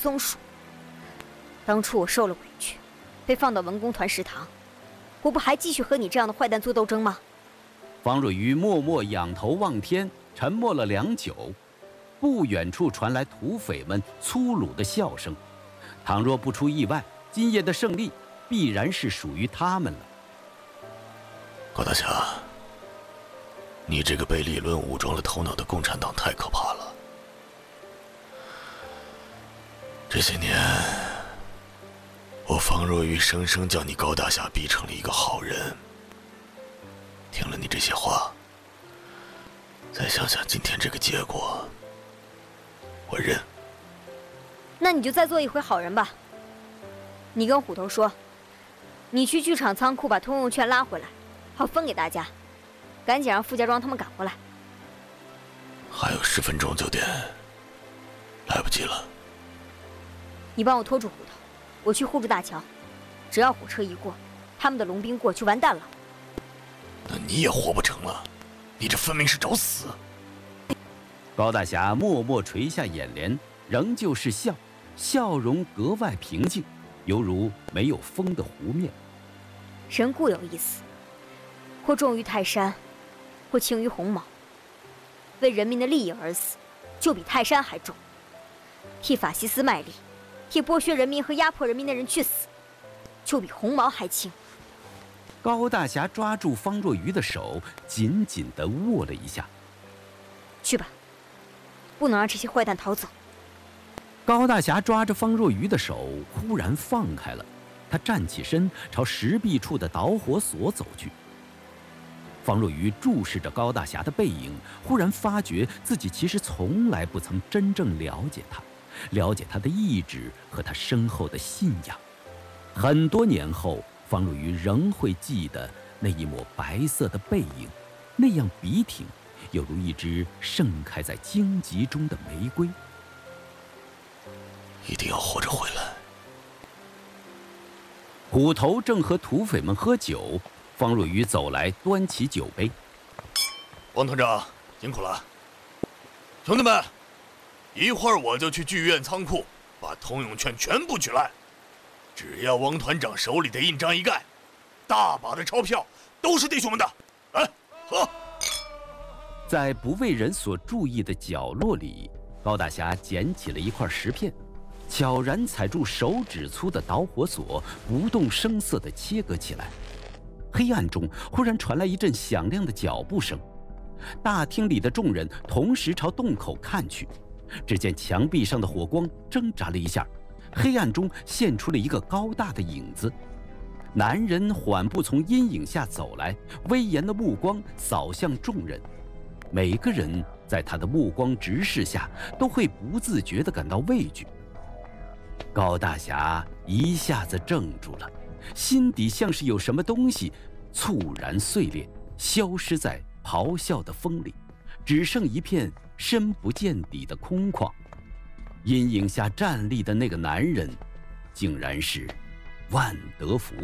松鼠。当初我受了委屈，被放到文工团食堂，我不还继续和你这样的坏蛋做斗争吗？ 方若愚默默仰头望天，沉默了良久。不远处传来土匪们粗鲁的笑声。倘若不出意外，今夜的胜利必然是属于他们了。 高大侠，你这个被理论武装了头脑的共产党太可怕了。这些年，我方若愚生生将你高大侠逼成了一个好人。听了你这些话，再想想今天这个结果，我认。 那你就再做一回好人吧。你跟虎头说，你去剧场仓库把通用券拉回来，好分给大家。赶紧让傅家庄他们赶回来。 还有10分钟就点，来不及了。 你帮我拖住虎头，我去护住大桥。只要火车一过，他们的龙兵过就完蛋了。 那你也活不成了，你这分明是找死。 高大侠默默垂下眼帘，仍旧是笑，笑容格外平静，犹如没有风的湖面。 人固有一死，或重于泰山，或轻于鸿毛。为人民的利益而死，就比泰山还重。替法西斯卖力，替剥削人民和压迫人民的人去死，就比鸿毛还轻。 高大侠抓住方若愚的手，紧紧地握了一下。 去吧，不能让这些坏蛋逃走。 高大侠抓着方若愚的手，忽然放开了。他站起身，朝石壁处的导火索走去。方若愚注视着高大侠的背影，忽然发觉自己其实从来不曾真正了解他，了解他的意志和他身后的信仰。很多年后，方若愚仍会记得那一抹白色的背影，那样笔挺，犹如一只盛开在荆棘中的玫瑰。 一定要活着回来。 虎头正和土匪们喝酒，方若愚走来，端起酒杯。 王团长，辛苦了。兄弟们，一会儿我就去剧院仓库把通用券全部取来。只要王团长手里的印章一盖，大把的钞票都是弟兄们的。来，喝！ 在不为人所注意的角落里，高大侠捡起了一块石片，悄然踩住手指粗的导火索，不动声色地切割起来。黑暗中忽然传来一阵响亮的脚步声，大厅里的众人同时朝洞口看去。只见墙壁上的火光挣扎了一下，黑暗中现出了一个高大的影子。男人缓步从阴影下走来，威严的目光扫向众人。每个人在他的目光直视下，都会不自觉地感到畏惧。高大侠一下子怔住了，心底像是有什么东西猝然碎裂，消失在咆哮的风里，只剩一片深不见底的空旷。阴影下站立的那个男人，竟然是万德福。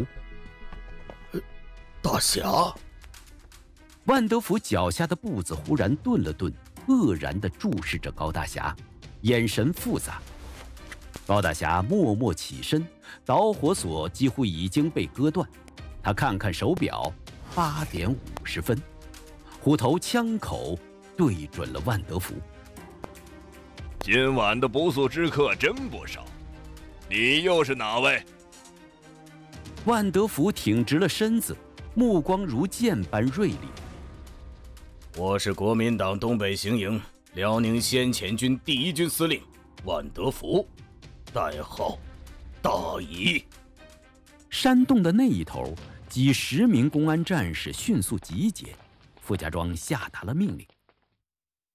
大侠！ 万德福脚下的步子忽然顿了顿，愕然地注视着高大侠，眼神复杂。高大侠默默起身，导火索几乎已经被割断。他看看手表，8点50分。虎头枪口对准了万德福。 今晚的不速之客真不少，你又是哪位？ 万德福挺直了身子，目光如剑般锐利。 我是国民党东北行营辽宁先遣军第1军司令万德福，代号大乙。 山洞的那一头，几10名公安战士迅速集结。傅家庄下达了命令：